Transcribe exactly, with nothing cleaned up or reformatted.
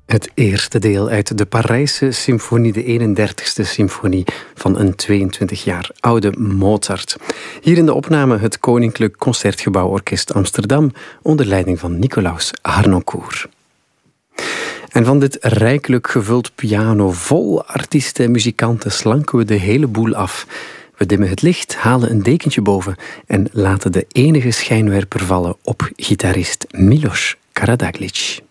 Het eerste deel uit de Parijse symfonie, de eenendertigste symfonie van een tweeëntwintig jaar oude Mozart. Hier in de opname het Koninklijk Concertgebouworkest Amsterdam onder leiding van Nicolaus Harnoncourt. En van dit rijkelijk gevuld piano vol artiesten en muzikanten slanken we de hele boel af. We dimmen het licht, halen een dekentje boven en laten de enige schijnwerper vallen op gitarist Milos Karađaglić.